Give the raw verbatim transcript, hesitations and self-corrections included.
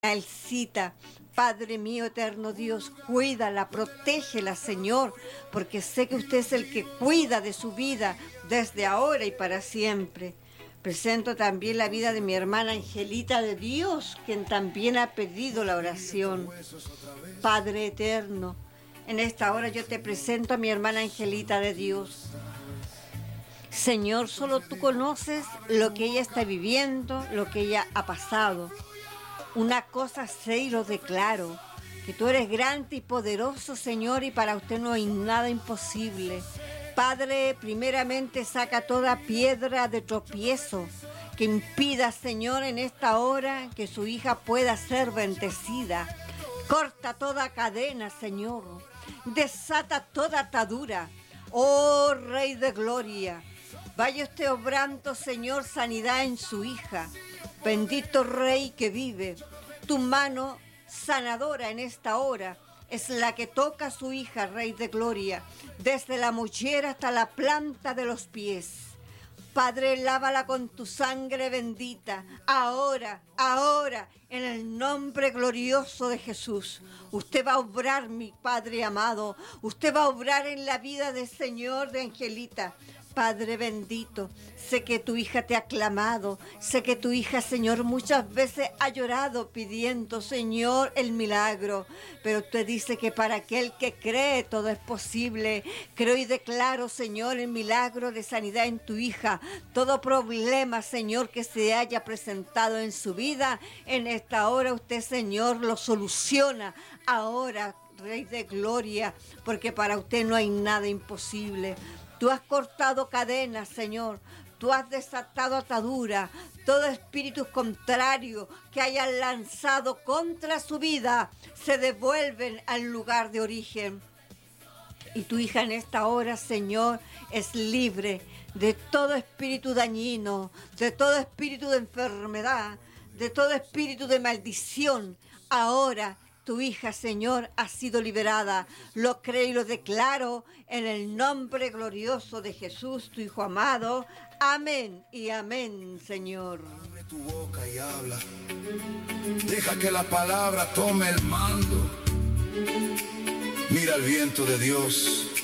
Elcita. Padre mío, eterno Dios, cuídala, protégela, Señor, porque sé que usted es el que cuida de su vida desde ahora y para siempre. Presento también la vida de mi hermana Angelita de Dios, quien también ha pedido la oración. Padre eterno, en esta hora yo te presento a mi hermana Angelita de Dios. Señor, solo tú conoces lo que ella está viviendo, lo que ella ha pasado. Una cosa sé y lo declaro, que tú eres grande y poderoso, Señor, y para usted no hay nada imposible. Padre, primeramente saca toda piedra de tropiezo que impida, Señor, en esta hora que su hija pueda ser bendecida. Corta toda cadena, Señor. Desata toda atadura. Oh, Rey de Gloria. Vaya usted obrando, Señor, sanidad en su hija. Bendito Rey que vive, tu mano sanadora en esta hora es la que toca a su hija, Rey de Gloria, desde la mollera hasta la planta de los pies. Padre, lávala con tu sangre bendita, ahora, ahora, en el nombre glorioso de Jesús. Usted va a obrar, mi Padre amado, usted va a obrar en la vida del Señor de Angelita. Padre bendito, sé que tu hija te ha clamado, sé que tu hija, Señor, muchas veces ha llorado pidiendo, Señor, el milagro, pero usted dice que para aquel que cree todo es posible. Creo y declaro, Señor, el milagro de sanidad en tu hija. Todo problema, Señor, que se haya presentado en su vida, en esta hora usted, Señor, lo soluciona ahora, Rey de Gloria, porque para usted no hay nada imposible. Tú has cortado cadenas, Señor. Tú has desatado ataduras. Todo espíritu contrario que hayan lanzado contra su vida se devuelven al lugar de origen. Y tu hija en esta hora, Señor, es libre de todo espíritu dañino, de todo espíritu de enfermedad, de todo espíritu de maldición. Ahora tu hija, Señor, ha sido liberada. Lo creo y lo declaro en el nombre glorioso de Jesús, tu Hijo amado. Amén y amén, Señor. Abre tu boca y habla. Deja que la palabra tome el mando. Mira el viento de Dios.